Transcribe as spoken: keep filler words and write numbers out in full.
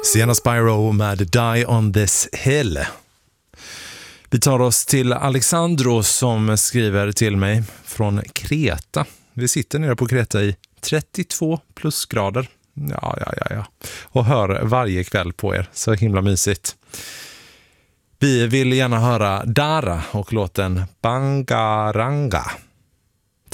Sienna Spyro med Die on this hill. Vi tar oss till Alexandro som skriver till mig från Kreta. Vi sitter nere på Kreta i trettiotvå plusgrader. Ja, ja, ja, ja. Och hör varje kväll på er. Så himla mysigt. Vi vill gärna höra Dara och låten Bangaranga.